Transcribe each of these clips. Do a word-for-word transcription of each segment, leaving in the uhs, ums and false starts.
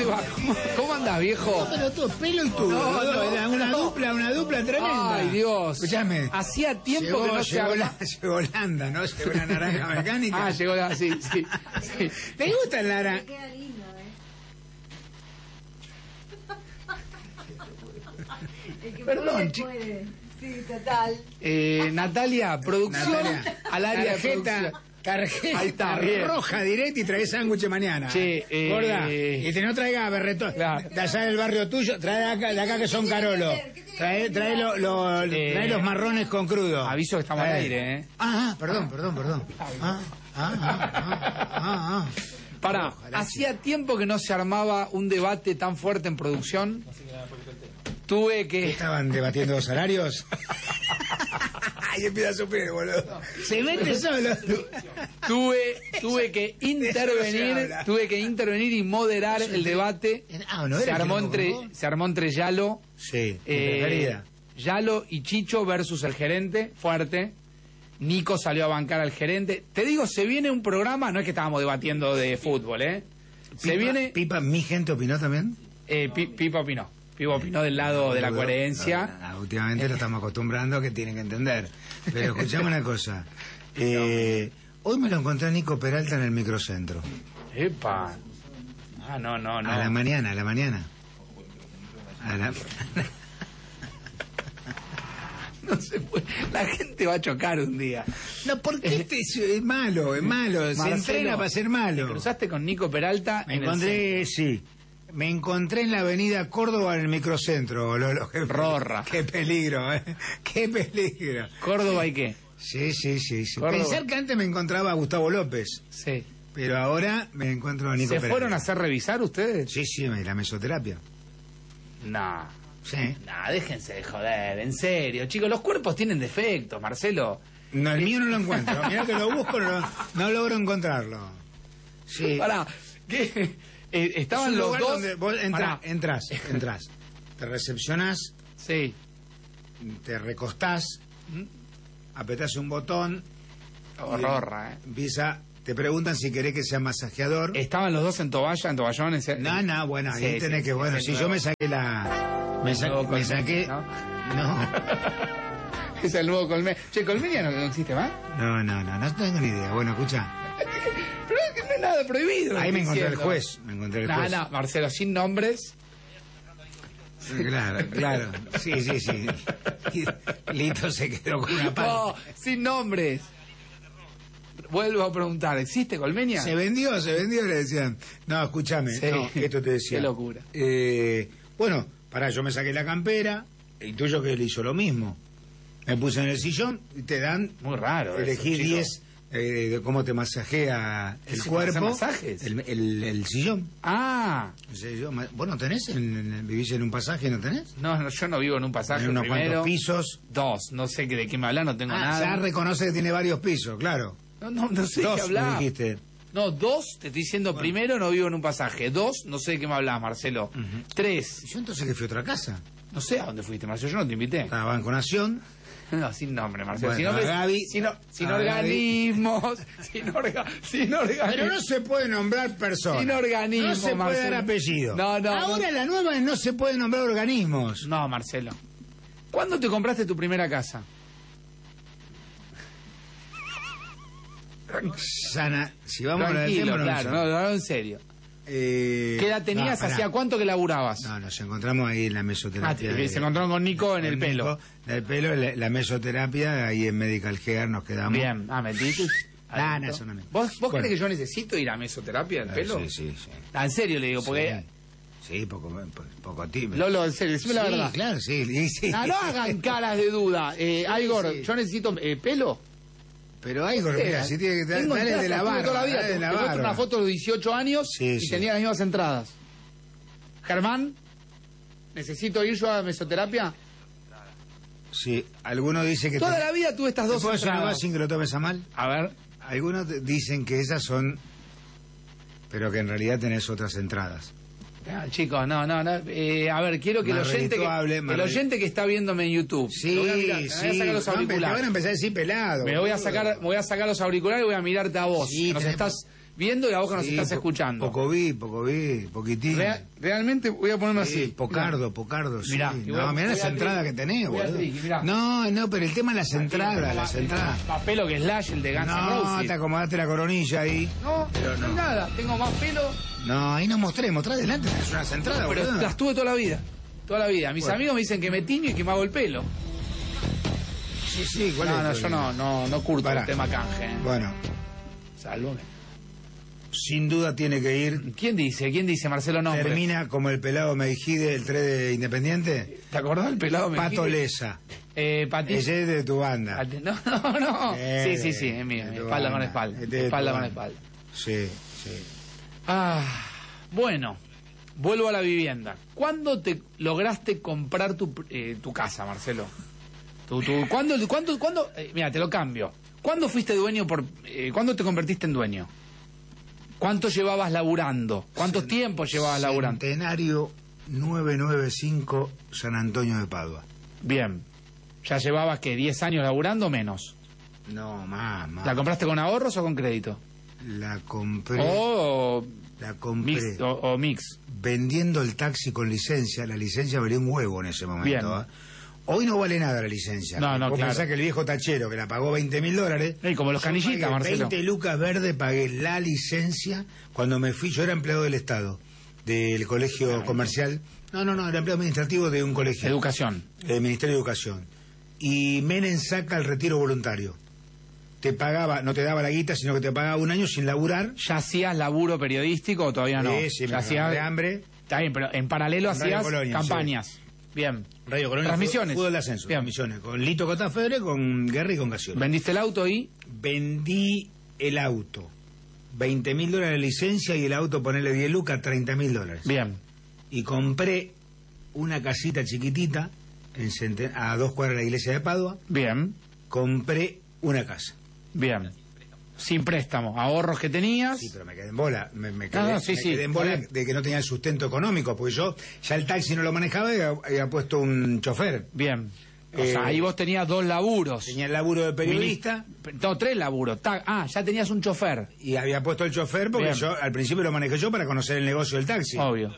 va? ¿Cómo, cómo andás, viejo? No, pero todo pelo y tú. No, no, una, una no. dupla, una dupla tremenda. Ay, Dios. Escuchame. Hacía tiempo llegó, que no se llegó, habla. la, llegó Landa, ¿no? Llegó la naranja mecánica. Ah, llegó la... Sí, sí. sí. ¿Te gusta la naranja? Queda lindo, ¿eh? El que Perdón, puede, chi- puede. Sí, total. Eh, Natalia, producción Natalia, al área de tarjeta, producción. tarjeta Ahí está, bien. roja directa y traes sándwich mañana. Che, eh, Gorda, y te no traiga berretón. Claro. De allá del barrio tuyo, trae de acá, de acá que son Carolo. Trae, trae, lo, lo- Eh, trae los marrones con crudo. Aviso que estamos al Trae. aire, ¿eh? Ah, ah, perdón, perdón, perdón. Ah, ah, ah, ah, ah, ah. Pará, Ojalá, hacía tiempo que no se armaba un debate tan fuerte en producción. Tuve ¿Qué que... estaban debatiendo los salarios? Ay, empieza a sufrir, boludo. Se mete solo. Tuve, tuve que intervenir, habla. tuve que intervenir y moderar el debate. Ah, ¿no Se era el armó que lo entre, convocó? se armó entre Yalo, Sí, mi eh, preferida. Yalo y Chicho versus el gerente, fuerte. Nico salió a bancar al gerente. Te digo, se viene un programa, no es que estábamos debatiendo de fútbol, ¿eh? Se Pipa- viene, Pipa, ¿mi gente opinó también? eh, Pi- Pipa opinó. Pipa opinó del lado de la Boludo. coherencia. No, no, no, últimamente lo estamos acostumbrando a que tienen que entender. Pero escuchame una cosa. Eh, hoy me lo encontré a Nico Peralta en el microcentro. Epa. Ah, no, no, no. A la mañana, a la mañana. A la... No se puede. La gente va a chocar un día. No, porque este es, es malo, es malo. Se Marcelo, entrena para ser malo. ¿Te cruzaste con Nico Peralta? Me en el encontré, sí. Me encontré en la avenida Córdoba en el microcentro. Lo, lo, qué, Rorra. Qué peligro, ¿eh? Qué peligro. ¿Córdoba y qué? Sí, sí, sí. sí. Córdoba. Pensar que antes me encontraba a Gustavo López, Sí. pero ahora me encuentro a Nico ¿Se Peralta. fueron a hacer revisar ustedes? Sí, sí, la mesoterapia. No. Sí. No, déjense de joder, en serio. Chicos, los cuerpos tienen defectos, Marcelo. No, el mío no lo encuentro. Mirá que lo busco, no, no logro encontrarlo. Sí. Pará, ¿qué? Eh, Es estaban un los lugar dos... donde vos entra- Pará. entras, entras, te recepcionás, Sí. te recostás, apretás un botón, Horrorra, ¿eh? empieza, te preguntan si querés que sea masajeador. Estaban los dos en toalla, en toallones. eh. No, no, bueno, ahí Sí, tenés sí, que, sí, bueno, el si nuevo. yo me saqué la... Me, El sa- nuevo me Colmeña, saqué... ¿no? No, Es el nuevo Colmeña. Che, ¿Colmeña no, no existe más? no, no, no, no tengo ni idea. Bueno, escucha, Pero es que no es nada prohibido. ahí me estoy encontré el diciendo. juez, me encontré el No, juez. no, Marcelo, sin nombres. Sí, claro, claro, sí, sí, sí. Y Lito se quedó con una parte. No, sin nombres. Vuelvo a preguntar, ¿existe Colmeña? Se vendió, se vendió, le decían. No, escúchame, Sí. no, esto te decía. Qué locura. Eh, bueno, pará, yo me saqué la campera, el tuyo que le hizo lo mismo. Me puse en el sillón y te dan, Muy raro. elegí eso, chico. diez eh, de cómo te masajea el ¿Se cuerpo. hacen masajes? El, el, el sillón. Ah, O sea, yo, ma- ¿Vos no tenés? En- en- ¿Vivís en un pasaje no tenés? no, no, yo no vivo en un pasaje En unos primero. cuantos pisos. Dos, no sé qué- de qué me habla, no tengo Ah, ya nada. reconoce que tiene varios pisos, claro. No, no, no sé de qué Dos, hablar. me dijiste. No, dos, te estoy diciendo primero, no vivo en un pasaje. Dos, no sé de qué me hablas, Marcelo. Tres, Yo entonces que fui a otra casa. no sé a dónde fuiste, Marcelo, yo no te invité. A Banco Nación. No, sin nombre, Marcelo. Bueno, sin, nombres, a Gaby- sin, o- sin a Gaby. organismos, sin, orga, sin organismos. Pero no se puede nombrar personas. Sin organismo, No se puede Marcelo. dar apellido. No, no, Ahora la nueva es no se puede nombrar organismos. No, Marcelo. ¿Cuándo te compraste tu primera casa? Sana, si vamos a hablar del Tranquilo, tema, no claro, sé. no, no, en serio. Eh, ¿Qué edad tenías? no, pará. ¿Hacía cuánto que laburabas? No, nos encontramos ahí en la Ah, mesoterapia. te- de- se encontraron con Nico en el con pelo. Nico, en el pelo, la, la mesoterapia, ahí en Medical Care nos quedamos. Bien, ah, metiste. Ah, no, eso no me- ¿Vos, vos Bueno. crees que yo necesito ir a mesoterapia del Ah, pelo? Sí, sí, sí. Ah, en serio le digo, porque... Sí, poco, po- poco tímido. Lolo, en serio, decime la Sí, verdad. claro, sí, sí, sí. Ah, no hagan caras de duda. Eh, Igor, sí. yo necesito eh, pelo. Pero hay mira, si tiene que Tengo darle de entradas, la tuve barba. toda la vida. dale de Te la muestro barba. una foto de los dieciocho años Sí, y sí. tenía las mismas entradas. Germán, ¿necesito ir yo a mesoterapia? Sí, algunos dicen que... Toda te- la vida tuve estas ¿Te dos puedo decir una cosa entradas. sin que lo tomes a mal? A ver, Algunos te- dicen que esas son... Pero que en realidad tenés otras entradas. ah, chicos, no, no, no. Eh, a ver, quiero que el Más oyente que, redituable, más el oyente que está viéndome en YouTube, Sí, lo voy a mirar, me sí. voy a sacar los No, pero te van a auriculares. empezar a decir pelado. Me voy a boludo. sacar, me voy a sacar los auriculares y voy a mirarte a vos. Sí, que nos tenés- estás viendo y a vos que nos Sí, estás po- escuchando. Poco vi, poco vi, poquitín. Rea- realmente voy a ponerme Sí, así. Pocardo, Pocardo, sí. Mirá, y voy a- no, mirá voy las a entradas tri- que tenés, voy a boludo. triqui, mirá. No, no, pero el tema es las entradas, las entradas. Más pelo que Slash, el de Guns N' No, Roses. te acomodaste la coronilla ahí. No, Pero no hay no. nada. Tengo más pelo, No, ahí no mostré, mostrá adelante, es unas entradas, pero boludo. las tuve toda la vida. Toda la vida. Mis Bueno. amigos me dicen que me tiño y que me hago el pelo. Sí, sí, ¿cuál No, es no, el yo problema? no, no, no curto Pará. el tema canje. ¿eh? Bueno, Salud. sin duda tiene que ir. ¿Quién dice? ¿Quién dice Marcelo Nombre? Termina como el pelado Meijide, el tres de Independiente. ¿Te acordás del pelado? Pato Mejide? Lesa. Eh, Pati. Ese es de tu banda. No, no, no. Eh, sí, sí, sí, es mío. de tu Espalda con banda. espalda. Este es de Espalda tu con banda. espalda. Sí, sí. Ah, bueno, vuelvo a la vivienda. ¿Cuándo te lograste comprar tu, eh, tu casa, Marcelo? Tu, tu, ¿Cuándo? ¿Cuándo? cuándo eh, mira, te lo cambio. ¿Cuándo fuiste dueño por... Eh, ¿Cuándo te convertiste en dueño? ¿Cuánto llevabas laburando? ¿Cuánto Cen- tiempo llevabas laburando? Centenario novecientos noventa y cinco, San Antonio de Padua. Bien. ¿Ya llevabas, qué, diez años laburando o menos? No, más, más. ¿La compraste con ahorros o con crédito? La compré. O La compré. mix. O, o mix. Vendiendo el taxi con licencia. La licencia valía un huevo en ese momento. Bien. ¿eh? Hoy no vale nada la licencia. No, no, Vos claro. pensás que el viejo tachero que la pagó veinte mil dólares. Ey, como los yo canillitas, pagué Marcelo. veinte lucas verde, pagué la licencia cuando me fui. Yo era empleado del Estado, del colegio comercial. No, no, no, era empleado administrativo de un colegio. Educación. El Ministerio de Educación. Y Menem saca el retiro voluntario. Te pagaba, no te daba la guita, sino que te pagaba un año sin laburar. ¿Ya hacías laburo periodístico o todavía no? Sí, sí, me ¿Ya cagaba de hambre. Está bien, pero en paralelo En Radio hacías Colonia, campañas. Bien. Radio Colonia. Transmisiones. Fútbol de ascenso. Bien. Transmisiones. Con Lito Cotafedre, con Guerra y con Gasiola. Vendiste el auto y... Vendí el auto. veinte mil dólares de licencia y el auto ponerle diez lucas, treinta mil dólares. Bien. Y compré una casita chiquitita en Centen- a dos cuadras de la iglesia de Padua. Bien. Compré una casa. Bien. Sin préstamo. Ahorros que tenías. Sí, pero me quedé en bola. Me, me quedé, No, no, sí, me sí, quedé en bola está bien. de que no tenía el sustento económico, porque yo ya el taxi no lo manejaba y había, había puesto un chofer. Bien. O Eh, sea, ahí vos tenías dos laburos. Tenía el laburo de periodista Mini- No, tres laburos. Ta- Ah, ya tenías un chofer. y había puesto el chofer porque Bien. yo al principio lo manejé yo para conocer el negocio del taxi. Obvio.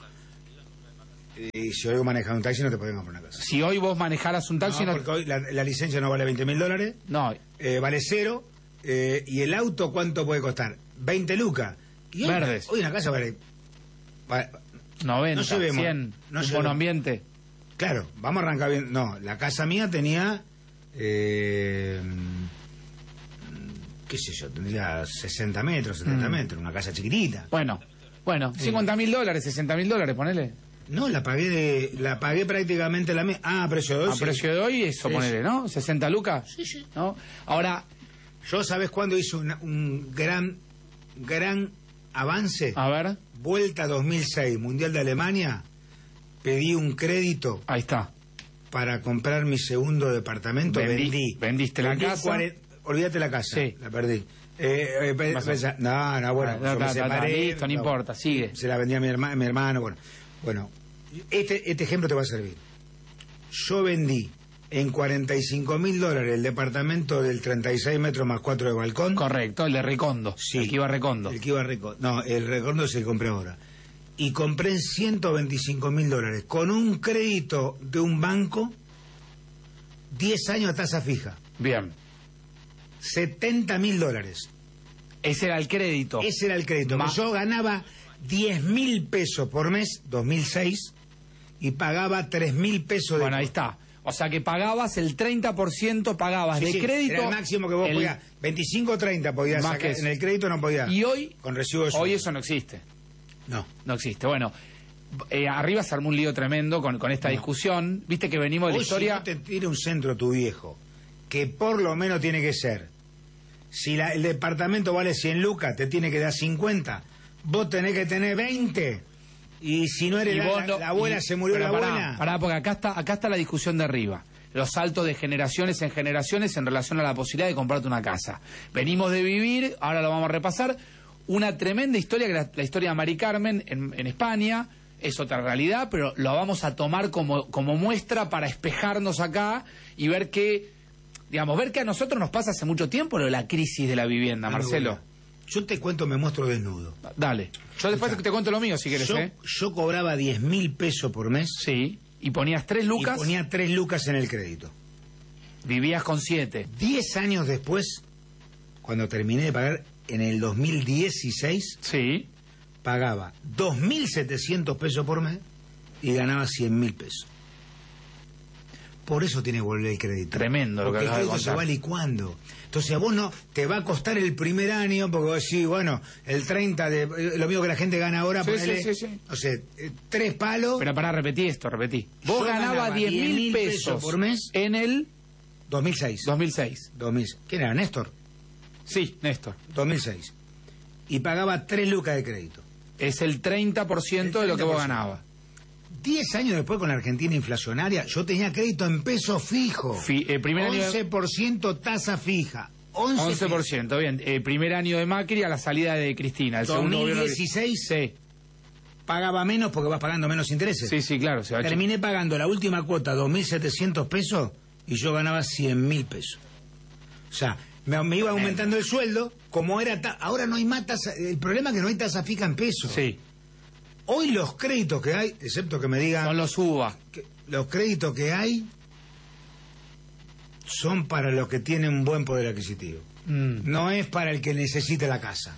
Y si hoy manejas un taxi no te podés comprar una casa. Si hoy vos manejaras un taxi... No, No, porque hoy la, la licencia no vale veinte mil dólares, no. eh, vale cero, eh, y el auto ¿cuánto puede costar? veinte lucas. Y hoy, Verdes. Hoy una casa vale... vale- noventa, No llevemos, cien. no un llevemos. buen ambiente. Claro, vamos a arrancar bien. No, la casa mía tenía... eh, qué sé yo, tendría sesenta metros, setenta Mm. metros, una casa chiquitita. Bueno. Bueno, cincuenta mil dólares, sesenta mil dólares, ponele. No, la pagué de, la pagué prácticamente la misma. Ah, a precio de hoy. A sí. precio de hoy, eso, Sí, ponele, sí. ¿no? sesenta lucas. Sí, sí. ¿No? Ahora, Yo, ¿sabes cuándo hice una- un gran, gran avance? a ver, Vuelta dos mil seis, Mundial de Alemania. Pedí un crédito ahí está. para comprar mi segundo departamento. Vendí- Vendí. vendiste la casa. cuaren- Olvídate la casa. Sí. La perdí. Eh, eh, pe- Pasó. pensa- no, no, bueno. Ah, yo ta, me ta, ta, separé, listo, no importa, sigue. Se la vendí a mi, herma- mi hermano. Bueno, bueno este, este ejemplo te va a servir. Yo vendí en cuarenta y cinco mil dólares el departamento del treinta y seis metros más cuatro de balcón. Correcto, el de Recondo. Sí. El que iba a Recondo. El que iba a Recondo. No, el Recondo es el que compré ahora. Y compré en ciento veinticinco mil dólares con un crédito de un banco, diez años a tasa fija, Bien. setenta mil dólares. Ese era el crédito. Ese era el crédito. Ma- Yo ganaba diez mil pesos por mes, dos mil seis, y pagaba tres mil pesos de... Bueno, ahí está. O sea que pagabas el treinta por ciento, pagabas Sí, de sí, crédito. era el máximo que vos el- podías. veinticinco o treinta podías Más sacar. que eso. En el crédito no podías. Y hoy, Con recibo de hoy sueldo. eso no existe. No. No existe. Bueno, eh, arriba se armó un lío tremendo con, con esta discusión. Viste que venimos de la Hoy historia. si no te tira un centro tu viejo, que por lo menos tiene que ser, si la- el departamento vale cien lucas, te tiene que dar cincuenta, vos tenés que tener veinte, y si no eres Y la, vos la- no- la abuela y- se murió pero la pará, abuela. Pará, porque acá está, acá está la discusión de arriba. Los saltos de generaciones en generaciones en relación a la posibilidad de comprarte una casa. Venimos de vivir, ahora lo vamos a repasar, una tremenda historia, que la, la historia de Mari Carmen en, en España, es otra realidad, pero lo vamos a tomar como, como muestra para espejarnos acá y ver que, digamos, ver que a nosotros nos pasa hace mucho tiempo lo de la crisis de la vivienda, Dando Marcelo. bola. Yo te cuento, me muestro desnudo. Dale. Yo después Está. te cuento lo mío si querés, Yo, ¿eh? yo cobraba diez mil pesos por mes. Sí. Y ponías tres lucas, Y ponía tres lucas en el crédito. vivías con siete. Diez años después, cuando terminé de pagar en el dos mil dieciséis, Sí. pagaba dos mil setecientos pesos por mes y ganaba cien mil pesos. Por eso tiene que volver el crédito. Tremendo lo que Porque el acabas de crédito se contar. va licuando. Entonces a vos no te va a costar el primer año, porque vos decís, bueno, el treinta de lo mismo que la gente gana ahora, Sí, ponele, sí, sí, sí. o sea, eh, tres palos, Pero pará, repetí esto, repetí. Vos Yo ganabas ganaba diez mil pesos por mes. en el dos mil seis. dos mil seis. dos mil. ¿Quién era? Néstor. Sí, Néstor. dos mil seis. Y pagaba tres lucas de crédito. Es el treinta por ciento de lo que vos ganabas. Diez años después, con la Argentina inflacionaria, yo tenía crédito en peso fijo. Fi- eh, primer año de- once por ciento tasa fija. once, once por ciento, bien. Eh, primer año de Macri a la salida de Cristina. El segundo gobierno de- dos mil dieciséis Sí, pagaba menos porque vas pagando menos intereses. sí, sí, claro. Se va a Terminé pagando la última cuota, dos mil setecientos pesos, y yo ganaba cien mil pesos. O sea, me, me iba aumentando el sueldo, como era... ta- Ahora no hay más tasa... El problema es que no hay tasa fija en pesos. Sí, Hoy los créditos que hay, excepto que me digan... son los U B A. que los créditos que hay son para los que tienen un buen poder adquisitivo. Mm. No es para el que necesite la casa.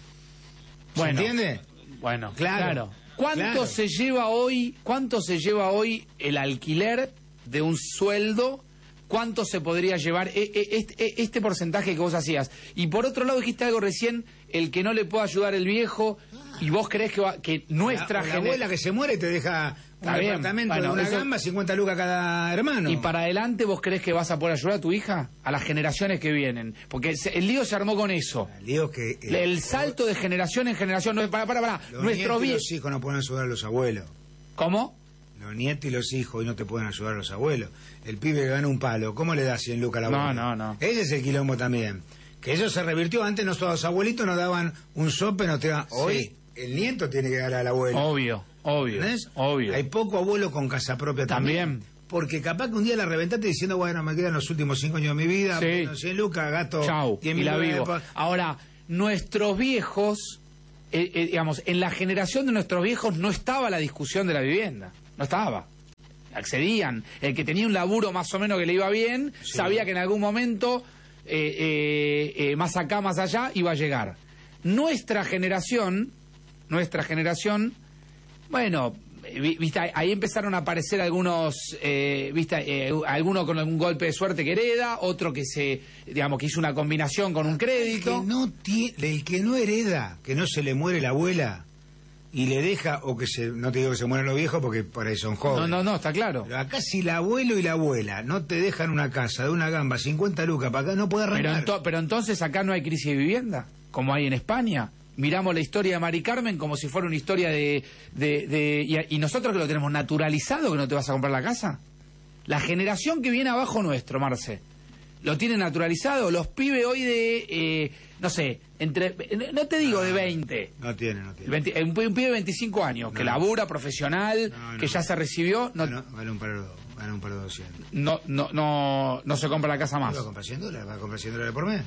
¿Se Bueno, entiende? Bueno, Claro, claro. ¿Cuánto claro. se lleva hoy, cuánto se lleva hoy el alquiler de un sueldo? ¿Cuánto se podría llevar e- e- este, e- este porcentaje que vos hacías? Y por otro lado dijiste algo recién, el que no le pueda ayudar el viejo, y vos creés que, va- que nuestra la, la gener- abuela que se muere te deja un Está bien, departamento bueno, de una eso- gamba, cincuenta lucas cada hermano. ¿Y para adelante vos creés que vas a poder ayudar a tu hija? A las generaciones que vienen. Porque se- el lío se armó con eso. Digo que... eh, El salto de generación en generación. No, para, para, para. los Nuestro nietos y vie- los hijos no pueden ayudar a los abuelos. ¿Cómo? Los nietos y los hijos hoy no te pueden ayudar a los abuelos. El pibe que gana un palo, ¿cómo le da cien lucas a la No, abuela? no, no. Ese es el quilombo también. Que eso se revirtió. Antes no, todos los abuelitos nos daban un sope, no te daban... Hoy Sí. el nieto tiene que dar al abuelo. Obvio, obvio. ¿Entendés? Obvio. Hay poco abuelo con casa propia también. También. Porque capaz que un día la reventaste diciendo, bueno, me quedan los últimos cinco años de mi vida, Sí. bueno, cien lucas, gasto Chau, diez y mil la dólares vivo. pa- Ahora, nuestros viejos, eh, eh, digamos, en la generación de nuestros viejos no estaba la discusión de la vivienda. No estaba. Accedían. El que tenía un laburo más o menos que le iba bien, Sí. sabía que en algún momento, eh, eh, eh, más acá, más allá, iba a llegar. Nuestra generación, nuestra generación, bueno, eh, vi- viste, ahí- ahí empezaron a aparecer algunos, eh, viste, eh, alguno con algún golpe de suerte que hereda, otro que se, digamos, que hizo una combinación con un El crédito. que, no tie- el que no hereda, que no se le muere la abuela y le deja, o que se, no te digo que se mueran los viejos porque por ahí son No, jóvenes. no, no, está claro. Pero acá si el abuelo y la abuela no te dejan una casa de una gamba, cincuenta lucas para acá, no puede Pero, arrancar. ento- pero entonces acá no hay crisis de vivienda, como hay en España. Miramos la historia de Mari Carmen como si fuera una historia de... de, de- y, y nosotros que lo tenemos naturalizado, que no te vas a comprar la casa. La generación que viene abajo nuestro, Marce, lo tiene naturalizado. Los pibes hoy de, eh, no sé, entre no te digo de veinte, No tiene, no tiene. veinte, un, pi- un pibe de veinticinco años, que No. labura, profesional, No, no. que ya se recibió, no, Gana, gana un par de, gana un par de doscientos. no, no, no, no se compra la casa más. ¿Va a comprar cien dólares? ¿Va a comprar cien dólares por mes?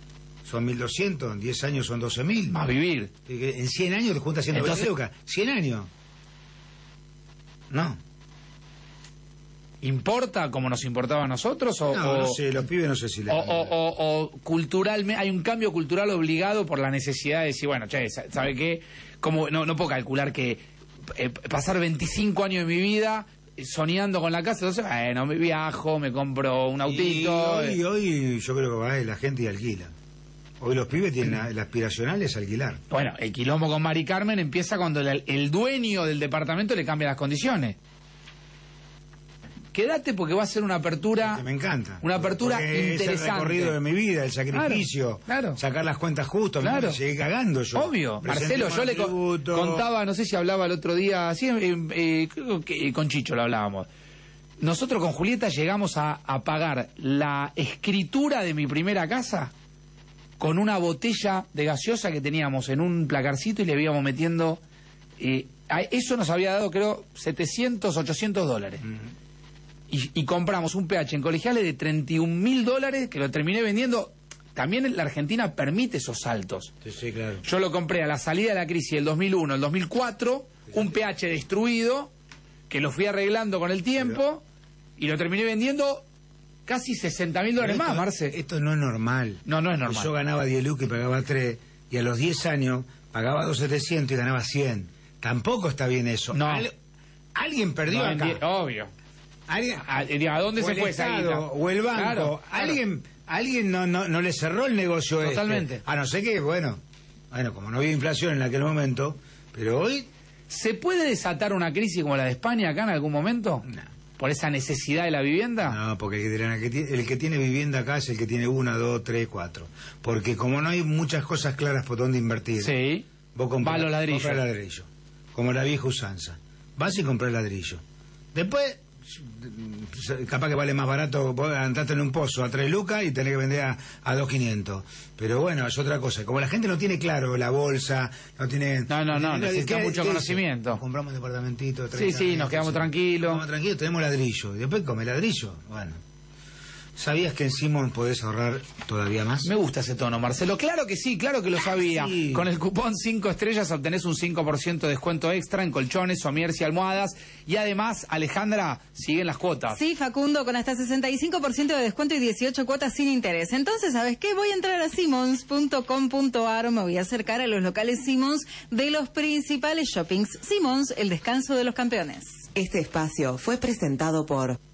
Son mil doscientos, en diez años son doce mil. Va a vivir. En cien años te juntas ciento veinte Entonces- lucas. cien años. No. ¿Importa como nos importaba a nosotros? O, No, o, no sé, los pibes no sé si le... o, o- o- o culturalmente hay un cambio cultural obligado por la necesidad de decir, bueno, che, sa- ¿sabe qué? Como, no, no puedo calcular que eh, pasar veinticinco años de mi vida eh, soñando con la casa, entonces, bueno, me viajo, me compro un autito. Y eh. hoy, hoy yo creo que va la gente y alquila. Hoy los pibes tienen la- el aspiracional es alquilar. Bueno, el quilombo con Mari Carmen empieza cuando el, el dueño del departamento le cambia las condiciones. Quédate porque va a ser una apertura... Que me encanta. Una apertura Porque interesante. Es el recorrido de mi vida, el sacrificio, Claro, claro. sacar las cuentas justas, Claro. me llegué cagando yo. Obvio, Marcelo, Presentemos yo le co- tributo. contaba, no sé si hablaba el otro día, así, eh, eh, creo que con Chicho lo hablábamos. Nosotros con Julieta llegamos a, a pagar la escritura de mi primera casa con una botella de gaseosa que teníamos en un placarcito y le íbamos metiendo... eh, a eso nos había dado, creo, setecientos, ochocientos dólares. Y, y compramos un P H en colegiales de treinta y un mil dólares, que lo terminé vendiendo también la Argentina permite esos saltos. Sí, sí, claro. Yo lo compré a la salida de la crisis del dos mil uno, el dos mil cuatro, un P H destruido, que lo fui arreglando con el tiempo, y lo terminé vendiendo casi sesenta mil dólares más, Marce. Esto no es normal. No, no es normal. Yo ganaba diez lucas y pagaba tres, y a los diez años pagaba dos mil setecientos y ganaba cien. Tampoco está bien eso. No. Al- alguien perdió No, acá. enti- Obvio. Alguien, ¿A, a dónde o se el fue esa guita? Estado, o el banco. Claro, claro. Alguien, alguien no, no, no le cerró el negocio Totalmente. este. A no ser que, bueno, bueno, como no había inflación en aquel momento, pero hoy... ¿Se puede desatar una crisis como la de España acá en algún momento? No. ¿Por esa necesidad de la vivienda? No, porque el que, tiene, el que tiene- el que tiene vivienda acá es el que tiene una, dos, tres, cuatro. Porque como no hay muchas cosas claras por dónde invertir, Sí. vos comprás, Va a los ladrillos. comprás ladrillo. Como la vieja usanza. Vas y compras ladrillo. Después, capaz que vale más barato, vos entraste en un pozo a tres lucas y tenés que vender a, a dos quinientos. Pero bueno, es otra cosa. Como la gente no tiene claro la bolsa, no tiene... No, no, no, tiene- necesita ¿qué- mucho qué dice? conocimiento. Compramos un departamentito. Sí, treinta sí, nos metros, quedamos sí. tranquilos. Nos quedamos tranquilos, tenemos ladrillo. Y después come ladrillo. Bueno. ¿Sabías que en Simon podés ahorrar todavía más? Me gusta ese tono, Marcelo. Claro que sí, claro que lo sabía. sí. Con el cupón cinco estrellas obtenés un cinco por ciento de descuento extra en colchones, somieres y almohadas. Y además, Alejandra, siguen las cuotas. Sí, Facundo, con hasta sesenta y cinco por ciento de descuento y dieciocho cuotas sin interés. Entonces, ¿sabes qué? Voy a entrar a simons punto com punto a r, me voy a acercar a los locales Simons de los principales shoppings. Simons, el descanso de los campeones. Este espacio fue presentado por